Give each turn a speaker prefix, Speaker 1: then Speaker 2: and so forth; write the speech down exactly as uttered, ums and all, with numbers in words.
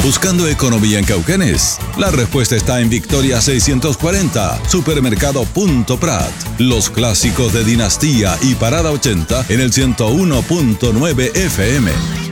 Speaker 1: Buscando economía en Cauquenes. La respuesta está en Victoria seiscientos cuarenta, Supermercado Punto Prat. Los clásicos de Dinastía y Parada ochenta en el ciento uno punto nueve F M.